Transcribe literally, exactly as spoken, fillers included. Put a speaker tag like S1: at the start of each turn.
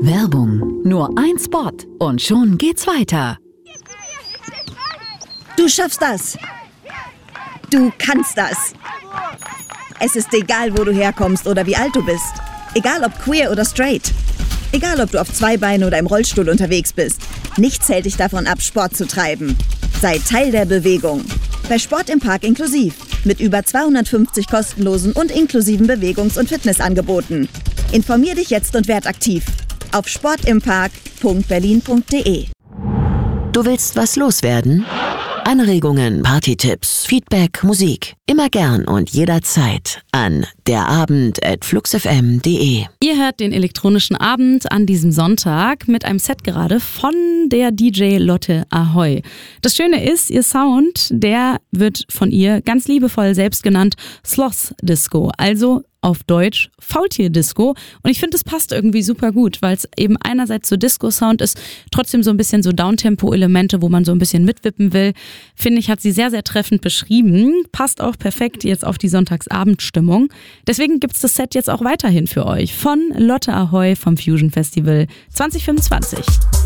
S1: Werbung. Nur ein Spot und schon geht's weiter.
S2: Du schaffst das. Du kannst das. Es ist egal, wo du herkommst oder wie alt du bist. Egal ob queer oder straight. Egal ob du auf zwei Beinen oder im Rollstuhl unterwegs bist. Nichts hält dich davon ab, Sport zu treiben. Sei Teil der Bewegung. Bei Sport im Park inklusiv. Mit über zweihundertfünfzig kostenlosen und inklusiven Bewegungs- und Fitnessangeboten. Informier dich jetzt und werd aktiv. Auf sportimpark punkt berlin punkt de.
S3: Du willst was loswerden? Anregungen, Partytipps, Feedback, Musik. Immer gern und jederzeit an derabend at fluxfm punkt de.
S4: Ihr hört den elektronischen Abend an diesem Sonntag mit einem Set gerade von der D J Lotte Ahoy. Das Schöne ist, ihr Sound, der wird von ihr ganz liebevoll selbst genannt Sloth Disco, also auf Deutsch Faultier-Disco. Und ich finde, es passt irgendwie super gut, weil es eben einerseits so Disco-Sound ist, trotzdem so ein bisschen so Downtempo-Elemente, wo man so ein bisschen mitwippen will. Finde ich, hat sie sehr, sehr treffend beschrieben. Passt auch perfekt jetzt auf die Sonntagsabendstimmung. Deswegen gibt's das Set jetzt auch weiterhin für euch von Lotte Ahoy vom Fusion Festival zwanzig fünfundzwanzig.